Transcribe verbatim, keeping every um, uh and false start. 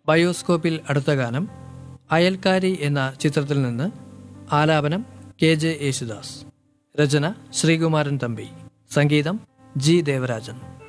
ബയോസ്കോപ്പിൽ അടുത്ത ഗാനം അയൽക്കാരി എന്ന ചിത്രത്തിൽ നിന്ന്. ആലാപനം കെ ജെ യേശുദാസ്. രചന ശ്രീകുമാരൻ തമ്പി. സംഗീതം ജി ദേവരാജൻ.